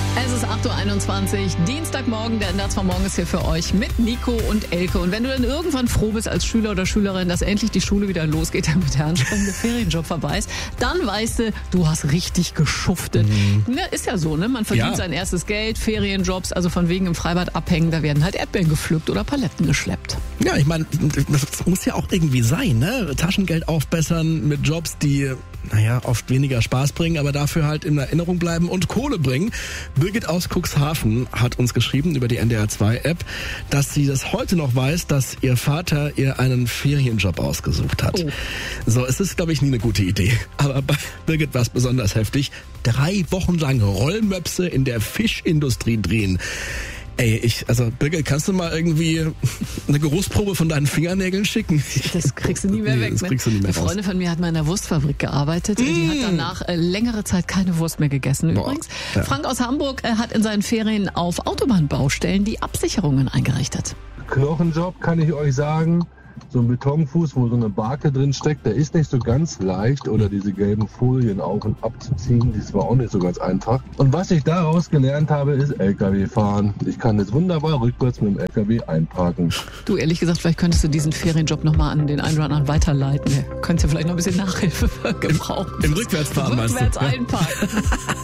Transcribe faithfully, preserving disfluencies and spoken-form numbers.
Es ist acht Uhr einundzwanzig, Dienstagmorgen, der Ende von morgen ist hier für euch mit Nico und Elke. Und wenn du dann irgendwann froh bist als Schüler oder Schülerin, dass endlich die Schule wieder losgeht, damit der anstrengende Ferienjob vorbei ist, dann weißt du, du hast richtig geschuftet. Mhm. Ne, ist ja so, ne? Man verdient ja sein erstes Geld, Ferienjobs, also von wegen im Freibad abhängen, da werden halt Erdbeeren gepflückt oder Paletten geschleppt. Ja, ich meine, das muss ja auch irgendwie sein, ne? Taschengeld aufbessern mit Jobs, die, naja, oft weniger Spaß bringen, aber dafür halt in Erinnerung bleiben und Kohle bringen. Birgit aus Cuxhaven hat uns geschrieben über die N D R zwei App, dass sie das heute noch weiß, dass ihr Vater ihr einen Ferienjob ausgesucht hat. Oh. So, es ist, glaube ich, nie eine gute Idee. Aber bei Birgit war es besonders heftig. Drei Wochen lang Rollmöpse in der Fischindustrie drehen. Ey, ich, also Birgit, kannst du mal irgendwie eine Geruchsprobe von deinen Fingernägeln schicken? Das kriegst du nie mehr nee, weg. Das kriegst du nie mehr Eine Freundin von mir hat mal in der Wurstfabrik gearbeitet. Mm. Die hat danach äh, längere Zeit keine Wurst mehr gegessen. Boah, übrigens. Ja. Frank aus Hamburg äh, hat in seinen Ferien auf Autobahnbaustellen die Absicherungen eingerichtet. Knochenjob kann ich euch sagen. So ein Betonfuß, wo so eine Barke drin steckt, der ist nicht so ganz leicht. Oder diese gelben Folien auf- und abzuziehen, das war auch nicht so ganz einfach. Und was ich daraus gelernt habe, ist L K W fahren. Ich kann jetzt wunderbar rückwärts mit dem L K W einparken. Du, ehrlich gesagt, vielleicht könntest du diesen Ferienjob nochmal an den einen oder anderen weiterleiten. Der könnte vielleicht noch ein bisschen Nachhilfe gebrauchen. Im, im Rückwärtsfahren Rückwärts meinst du? einparken.